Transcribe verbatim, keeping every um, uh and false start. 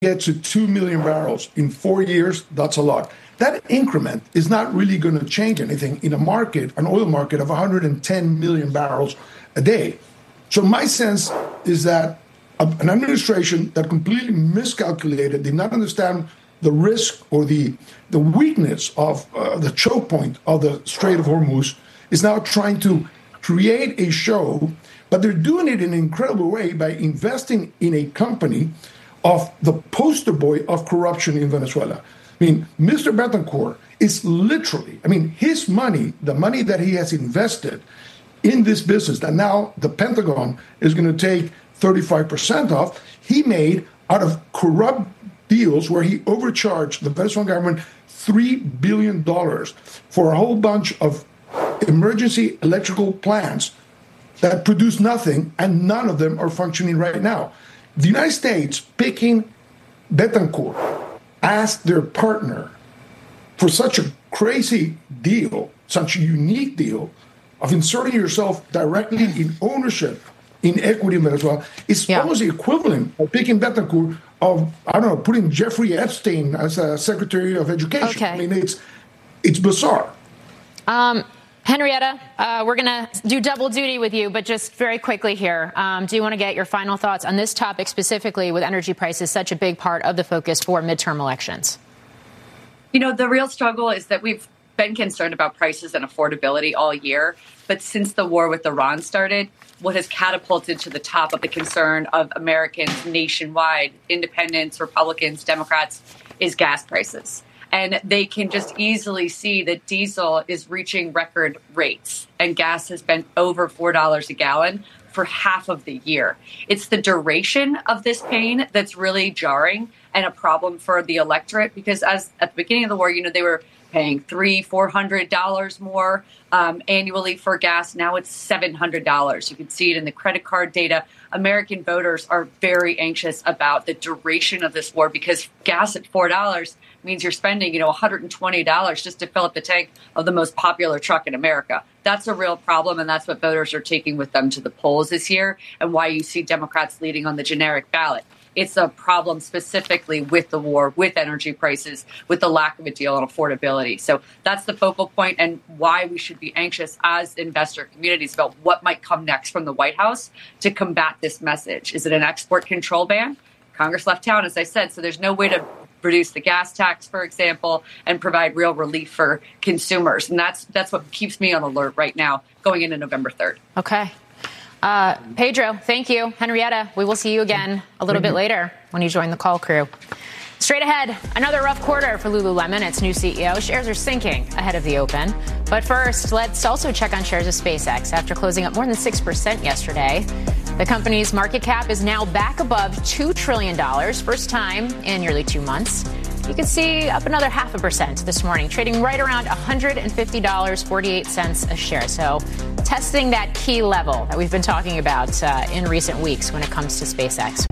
get to two million barrels in four years, that's a lot. That increment is not really going to change anything in a market, an oil market of one hundred ten million barrels a day. So my sense is that an administration that completely miscalculated, did not understand the risk or the the weakness of uh, the choke point of the Strait of Hormuz, is now trying to create a show, but they're doing it in an incredible way by investing in a company of the poster boy of corruption in Venezuela. I mean, Mister Betancourt is literally, I mean, his money, the money that he has invested in this business that now the Pentagon is going to take thirty-five percent of, he made out of corrupt deals where he overcharged the Venezuelan government three billion dollars for a whole bunch of emergency electrical plants that produce nothing, and none of them are functioning right now. The United States picking Betancourt as their partner for such a crazy deal, such a unique deal of inserting yourself directly in ownership, in equity in Venezuela, is yeah. almost the equivalent of picking Betancourt of, I don't know, putting Jeffrey Epstein as a Secretary of Education. Okay. I mean, it's it's bizarre. Um, Henrietta, uh, we're going to do double duty with you, but just very quickly here, um, do you want to get your final thoughts on this topic specifically with energy prices such a big part of the focus for midterm elections? You know, the real struggle is that we've been concerned about prices and affordability all year. But since the war with Iran started, what has catapulted to the top of the concern of Americans nationwide, independents, Republicans, Democrats, is gas prices. And they can just easily see that diesel is reaching record rates and gas has been over four dollars a gallon for half of the year. It's the duration of this pain that's really jarring and a problem for the electorate, because as at the beginning of the war, you know, they were paying three, four hundred dollars more um, annually for gas. Now it's seven hundred dollars. You can see it in the credit card data. American voters are very anxious about the duration of this war, because gas at four dollars means you're spending, you know, one hundred twenty dollars just to fill up the tank of the most popular truck in America. That's a real problem, and that's what voters are taking with them to the polls this year, and why you see Democrats leading on the generic ballot. It's a problem specifically with the war, with energy prices, with the lack of a deal on affordability. So that's the focal point, and why we should be anxious as investor communities about what might come next from the White House to combat this message. Is it an export control ban? Congress left town, as I said, so there's no way to reduce the gas tax, for example, and provide real relief for consumers. And that's that's what keeps me on alert right now going into November third. Okay. Uh, Pedro, thank you. Henrietta, we will see you again a little bit later when you join the call crew. Straight ahead, another rough quarter for Lululemon. Its new C E O. Shares are sinking ahead of the open. But first, let's also check on shares of SpaceX. After closing up more than six percent yesterday, the company's market cap is now back above two trillion dollars, first time in nearly two months. You can see up another half a percent this morning, trading right around one hundred fifty dollars and forty-eight cents a share. So testing that key level that we've been talking about uh, in recent weeks when it comes to SpaceX.